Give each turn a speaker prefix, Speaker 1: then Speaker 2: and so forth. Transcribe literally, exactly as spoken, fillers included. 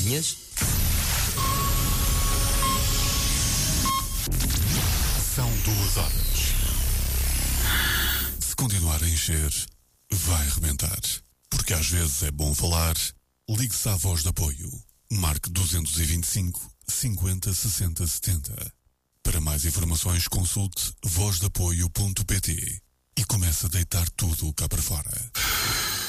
Speaker 1: Adivinhas?
Speaker 2: São duas horas. Se continuar a encher, vai rebentar. Porque às vezes é bom falar. Ligue-se à Voz de Apoio. Marque dois dois cinco, cinquenta, sessenta, setenta. Para mais informações, consulte voz de apoio ponto pt e comece a deitar tudo cá para fora.